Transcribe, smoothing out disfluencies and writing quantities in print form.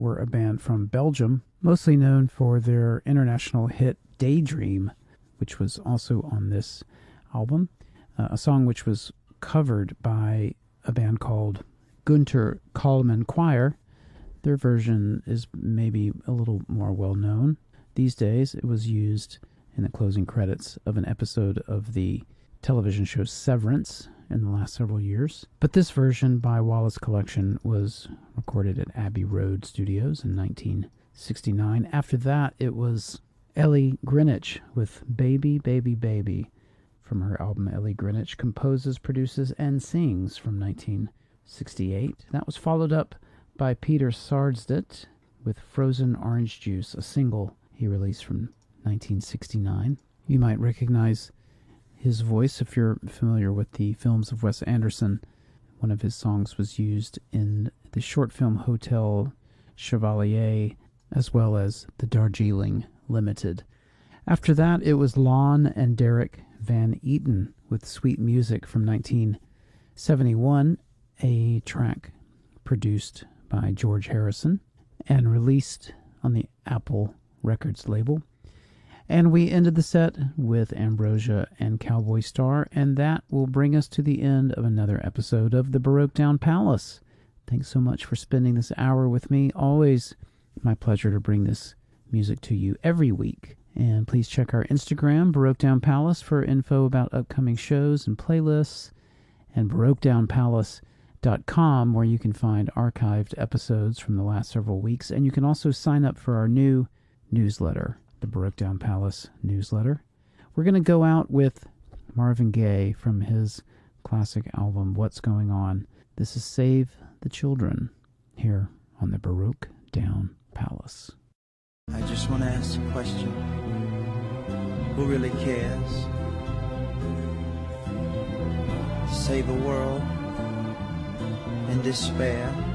were a band from Belgium, mostly known for their international hit Daydream, which was also on this album, a song which was covered by a band called Gunter Kallman Choir. Their version is maybe a little more well-known these days. It was used in the closing credits of an episode of the television show Severance in the last several years. But this version by Wallace Collection was recorded at Abbey Road Studios in 1969. After that, it was Ellie Greenwich with Baby, Baby, Baby from her album Ellie Greenwich composes, produces, and sings from 1968. That was followed up by Peter Sardsdett with Frozen Orange Juice, a single he released from 1969. You might recognize his voice if you're familiar with the films of Wes Anderson. One of his songs was used in the short film Hotel Chevalier, as well as the Darjeeling Limited. After that, it was Lon and Derek Van Eaton with Sweet Music from 1971, a track produced by George Harrison and released on the Apple Records label. And we ended the set with Ambrosia and Cowboy Star, and that will bring us to the end of another episode of the Baroque Down Palace. Thanks so much for spending this hour with me. Always my pleasure to bring this music to you every week. And please check our Instagram, Baroque Down Palace, for info about upcoming shows and playlists, and BaroqueDownPalace.com, where you can find archived episodes from the last several weeks. And you can also sign up for our new newsletter, the Baroque Down Palace newsletter. We're going to go out with Marvin Gaye from his classic album, What's Going On. This is Save the Children, here on the Baroque Down Palace. I just want to ask a question. Who really cares to save a world in despair?